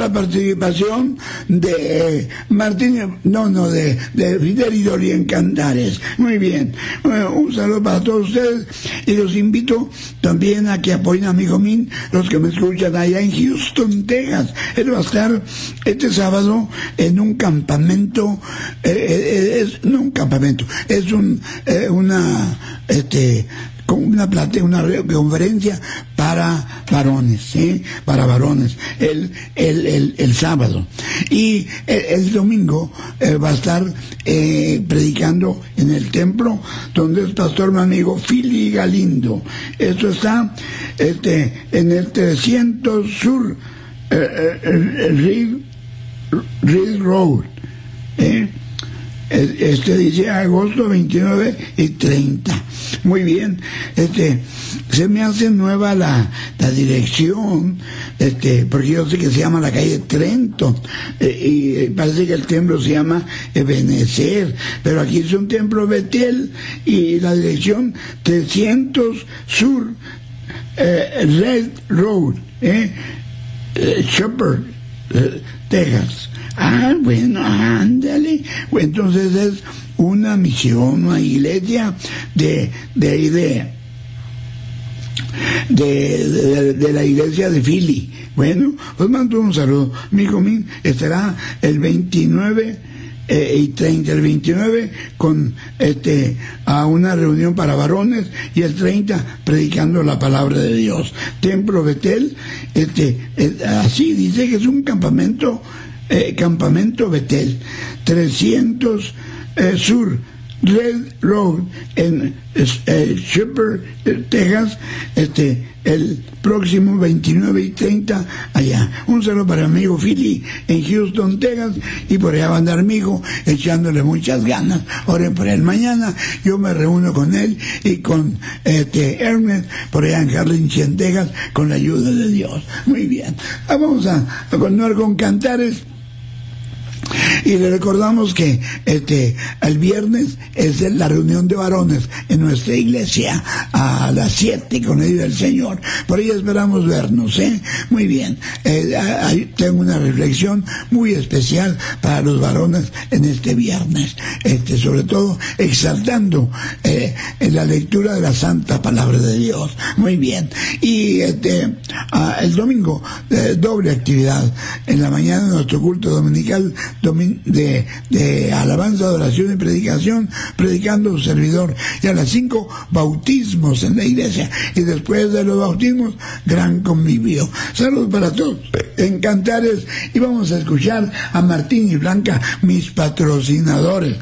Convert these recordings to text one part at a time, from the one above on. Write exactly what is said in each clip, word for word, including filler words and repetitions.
la participación de eh, Martín, no, no, de, de Fidelidad y en Cantares. Muy bien, bueno, un saludo para todos ustedes y los invito también a que apoyen a amigo mío, los que me escuchan allá en Houston, Texas. Él va a estar este sábado en un campamento, eh, es, no un campamento, es un, eh, una, este, con una plata, una conferencia para varones, ¿sí? Para varones, el, el, el, el sábado. Y el, el domingo eh, va a estar eh, predicando en el templo donde es pastor mi amigo Philly Galindo. Esto está este, en el trescientos Sur eh, eh, Reed, Reed Road. ¿eh? Este dice agosto veintinueve y treinta. Muy bien, este se me hace nueva la, la dirección, este, porque yo sé que se llama la calle Trenton, eh, y parece que el templo se llama Ebenezer, pero aquí es un templo Betel, y la dirección trescientos Sur eh, Red Road, eh, eh, Shepherd, eh, Texas. Ah, bueno, ándale. Entonces es una misión, una iglesia de de ahí de, de, de, de la iglesia de Philly. Bueno, os mando un saludo. Mi hijo mío estará el veintinueve eh, y treinta, el veintinueve con este a una reunión para varones y el treinta predicando la palabra de Dios. Templo Betel, este, eh, así dice que es un campamento. Eh, campamento Betel, trescientos eh, Sur Red Road en eh, Shepherd, eh, Texas, este, el próximo veintinueve y treinta allá. Un saludo para mi amigo Philly en Houston, Texas, y por allá va a andar mi hijo echándole muchas ganas. Oren por él. Mañana yo me reúno con él y con este Ernest por allá en Harlingen, Texas, con la ayuda de Dios. Muy bien. Ah, vamos a, a continuar con Cantares. Y le recordamos que este el viernes es la reunión de varones en nuestra iglesia a las siete con el del Señor. Por ahí esperamos vernos, ¿eh? Muy bien. Eh, ahí tengo una reflexión muy especial para los varones en este viernes. Este, sobre todo exaltando eh, en la lectura de la Santa Palabra de Dios. Muy bien. Y este ah, el domingo, eh, doble actividad. En la mañana nuestro culto dominical De, de alabanza, adoración y predicación, predicando un servidor, y a las cinco bautismos en la iglesia, y después de los bautismos gran convivio. Saludos para todos en Cantares, y vamos a escuchar a Martín y Blanca, mis patrocinadores,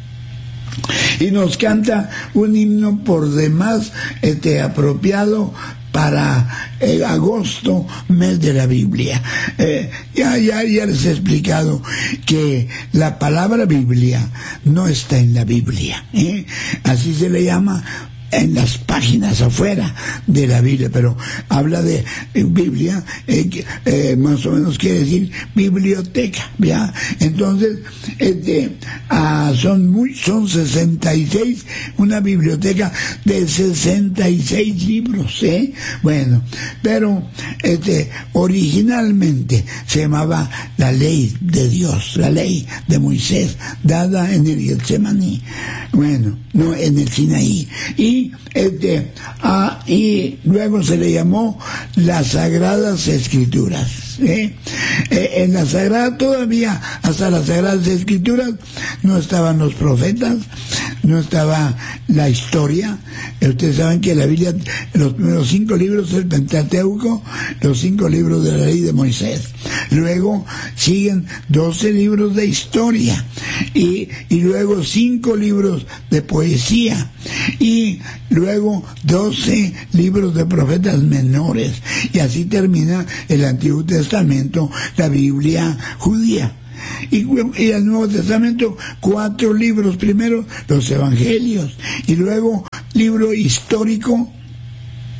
y nos canta un himno por demás este, apropiado para el agosto, mes de la Biblia. Eh, ya, ya, ya les he explicado que la palabra Biblia no está en la Biblia, ¿eh? Así se le llama en las páginas afuera de la Biblia, pero habla de eh, Biblia, eh, eh, más o menos quiere decir biblioteca, ¿ya? Entonces, este, ah, son muy, son sesenta y seis, una biblioteca de sesenta y seis libros, ¿eh? Bueno, pero, este, originalmente se llamaba la ley de Dios, la ley de Moisés, dada en el Getsemaní, bueno, no, en el Sinaí, y Este, ah, y luego se le llamó las Sagradas Escrituras, ¿eh? Eh, en la Sagrada, todavía hasta las Sagradas Escrituras no estaban los profetas, no estaba la historia. Ustedes saben que la Biblia, los primeros cinco libros del Pentateuco, los cinco libros de la ley de Moisés, luego siguen doce libros de historia, y, y luego cinco libros de poesía, y luego doce libros de profetas menores, y así termina el Antiguo Testamento, la Biblia judía. Y, y el Nuevo Testamento, cuatro libros, primero los Evangelios, y luego libro histórico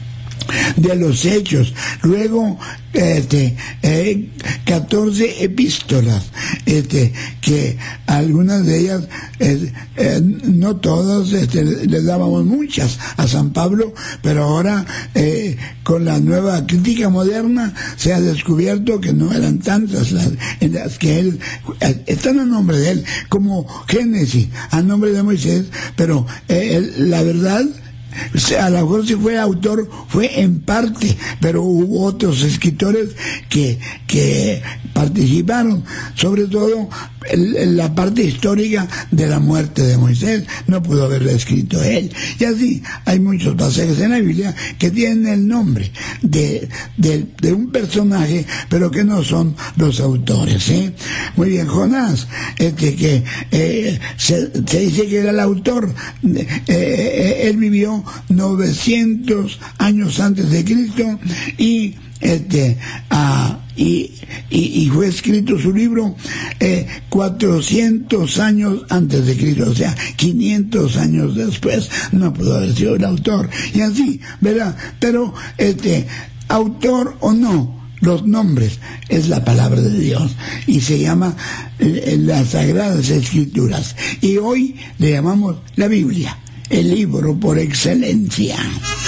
de los Hechos, luego este, eh, catorce epístolas, este, que algunas de ellas, eh, eh, no todas, este, le dábamos muchas a San Pablo, pero ahora eh, con la nueva crítica moderna se ha descubierto que no eran tantas las, en las que él, eh, están a nombre de él, como Génesis, a nombre de Moisés, pero eh, él, la verdad, a lo mejor si fue autor fue en parte, pero hubo otros escritores que, que participaron, sobre todo en la parte histórica de la muerte de Moisés, no pudo haberlo escrito él. Y así hay muchos pasajes en la Biblia que tienen el nombre de, de, de un personaje, pero que no son los autores, ¿eh? Muy bien, Jonás, este que eh, se, se dice que era el autor, eh, eh, él vivió novecientos años antes de Cristo y este uh, y, y, y fue escrito su libro eh, cuatrocientos años antes de Cristo, o sea, quinientos años después. No pudo haber sido el autor, y así, ¿verdad? Pero este autor o no, los nombres es la palabra de Dios y se llama eh, las Sagradas Escrituras, y hoy le llamamos la Biblia, el libro por excelencia.